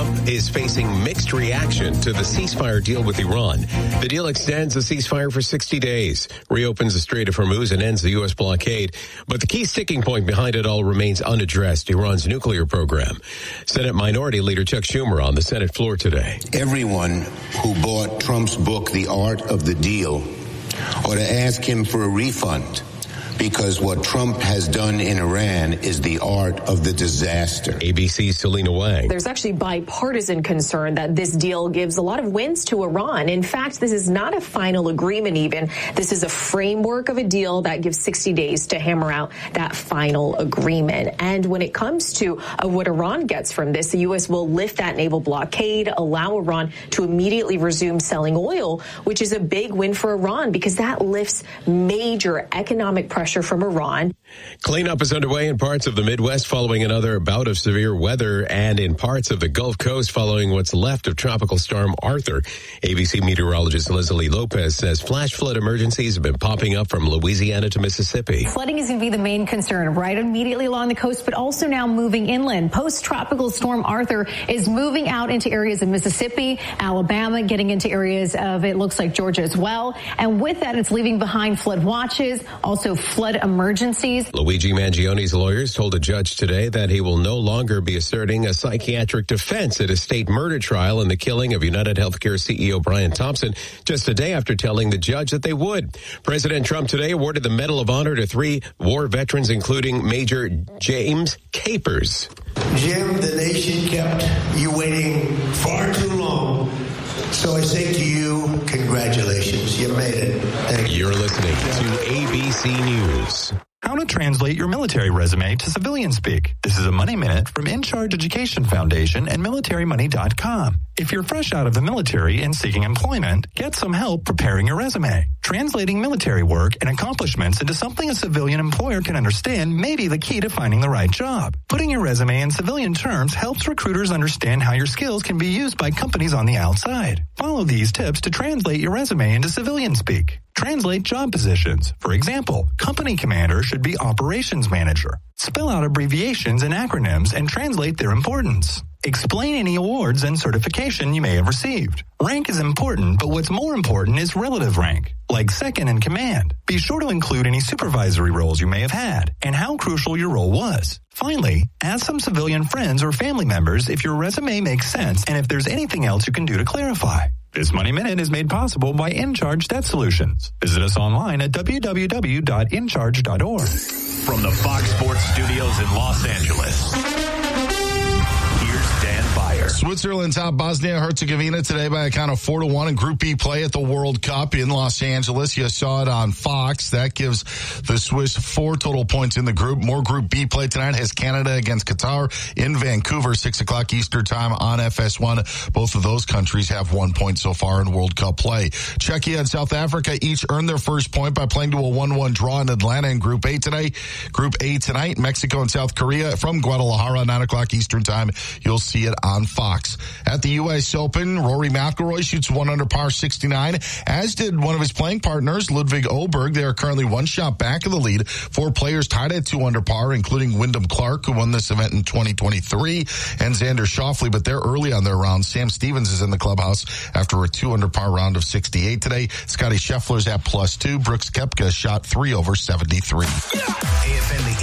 Trump is facing mixed reaction to the ceasefire deal with Iran. The deal extends the ceasefire for 60 days, reopens the Strait of Hormuz, and ends the U.S. blockade. But the key sticking point behind it all remains unaddressed, Iran's nuclear program. Senate Minority Leader Chuck Schumer on the Senate floor today. Everyone who bought Trump's book, The Art of the Deal, ought to ask him for a refund. Because what Trump has done in Iran is the art of the disaster. ABC's Selena Wang. There's actually bipartisan concern that this deal gives a lot of wins to Iran. In fact, this is not a final agreement even. This is a framework of a deal that gives 60 days to hammer out that final agreement. And when it comes to what Iran gets from this, the U.S. will lift that naval blockade, allow Iran to immediately resume selling oil, which is a big win for Iran because that lifts major economic pressure from Iran. Cleanup is underway in parts of the Midwest following another bout of severe weather and in parts of the Gulf Coast following what's left of Tropical Storm Arthur. ABC meteorologist Leslie Lopez says flash flood emergencies have been popping up from Louisiana to Mississippi. Flooding is going to be the main concern right immediately along the coast, but also now moving inland. Post-Tropical Storm Arthur is moving out into areas of Mississippi, Alabama, getting into areas of, it looks like, Georgia as well. And with that, it's leaving behind flood watches, also flood emergencies. Luigi Mangione's lawyers told a judge today that he will no longer be asserting a psychiatric defense at a state murder trial in the killing of United Healthcare CEO Brian Thompson, just a day after telling the judge that they would. President Trump today awarded the Medal of Honor to 3 war veterans, including Major James Capers. Jim, the nation kept you waiting far too long. So I say to you, congratulations. You made it. Thank you. You're listening to ABC News. How to translate your military resume to civilian speak. This is a Money Minute from In Charge Education Foundation and MilitaryMoney.com. If you're fresh out of the military and seeking employment, get some help preparing your resume. Translating military work and accomplishments into something a civilian employer can understand may be the key to finding the right job. Putting your resume in civilian terms helps recruiters understand how your skills can be used by companies on the outside. Follow these tips to translate your resume into civilian speak. Translate job positions. For example, company commander should be operations manager. Spell out abbreviations and acronyms and translate their importance. Explain any awards and certification you may have received. Rank is important, but what's more important is relative rank, like second in command. Be sure to include any supervisory roles you may have had and how crucial your role was. Finally, ask some civilian friends or family members if your resume makes sense and if there's anything else you can do to clarify. This Money Minute is made possible by InCharge Debt Solutions. Visit us online at www.incharge.org. From the Fox Sports Studios in Los Angeles, here's Dan Beyer. Switzerland topped Bosnia-Herzegovina today by a count of 4-1 in Group B play at the World Cup in Los Angeles. You saw it on Fox. That gives the Swiss 4 total points in the group. More Group B play tonight has Canada against Qatar in Vancouver, 6 o'clock Eastern time on FS1. Both of those countries have 1 point so far in World Cup play. Czechia and South Africa each earned their first point by playing to a 1-1 draw in Atlanta in Group A today. Group A tonight, Mexico and South Korea from Guadalajara, 9 o'clock Eastern time. You'll see it on Fox. At the U.S. Open, Rory McIlroy shoots 1 under par 69, as did one of his playing partners, Ludwig Åberg. They are currently 1 shot back of the lead. 4 players tied at 2 under par, including Wyndham Clark, who won this event in 2023, and Xander Schauffele, but they're early on their round. Sam Stevens is in the clubhouse after a 2 under par round of 68 today. Scotty Scheffler's at +2. Brooks Koepka shot 3 over 73. AFN The